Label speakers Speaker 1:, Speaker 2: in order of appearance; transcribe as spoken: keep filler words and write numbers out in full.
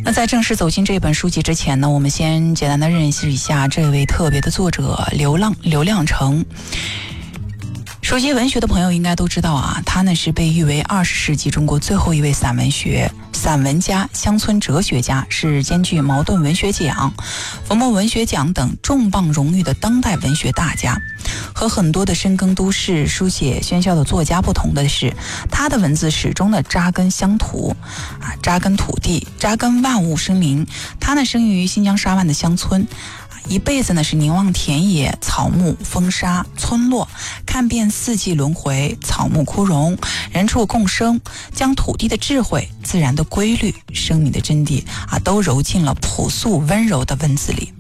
Speaker 1: 那在正式走进这本书籍之前呢，我们先简单的认识一下这位特别的作者刘浪刘亮程。熟悉文学的朋友应该都知道啊，他呢是被誉为二十世纪中国最后一位散文学散文家、乡村哲学家，是兼具茅盾文学奖、冯梦文学奖等重磅荣誉的当代文学大家。和很多的深耕都市、书写喧嚣的作家不同的是，他的文字始终的扎根乡土啊，扎根土地，扎根万物生灵。他呢生于新疆沙湾的乡村，一辈子呢是凝望田野、草木、风沙、村落，看遍四季轮回、草木枯荣、人畜共生，将土地的智慧、自然的规律、生命的真谛啊，都揉进了朴素温柔的文字里。